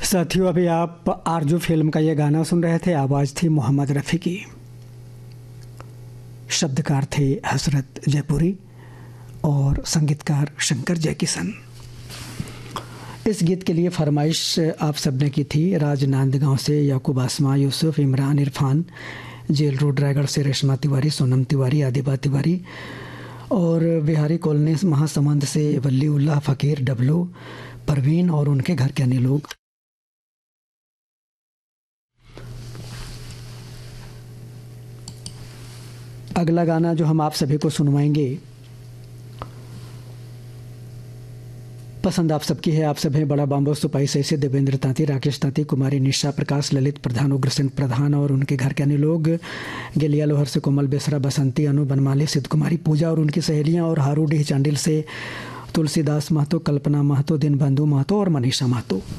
साथियों, अभी आप आरजू फिल्म का ये गाना सुन रहे थे। आवाज़ थी मोहम्मद रफ़ी की, शब्दकार थे हसरत जयपुरी और संगीतकार शंकर जयकिशन। इस गीत के लिए फरमाइश आप सबने की थी। राजनांदगांव से याकूब आसमा, यूसुफ, इमरान, इरफान, जेल रोड रायगढ़ से रेशमा तिवारी, सोनम तिवारी, आदिबा तिवारी और बिहारी कॉलोनी महासमंद से वली उल्लाह फ़कीर, डब्लू, परवीन और उनके घर के अन्य लोग। अगला गाना जो हम आप सभी को सुनवाएंगे, पसंद आप सबकी है। आप सभी बड़ा बाम्बो, सुपाई सैसे, देवेंद्र तांती, राकेश तांती, कुमारी निशा, प्रकाश, ललित प्रधान, उग्रसेन प्रधान और उनके घर के अन्य लोग। गेलिया लोहर से कोमल बेसरा, बसंती, अनु बनमाली, सिद्ध कुमारी, पूजा और उनकी सहेलियां और हारूडीह चांडिल से तुलसीदास महतो, कल्पना महतो, दिन बंधु महतो और मनीषा महतो।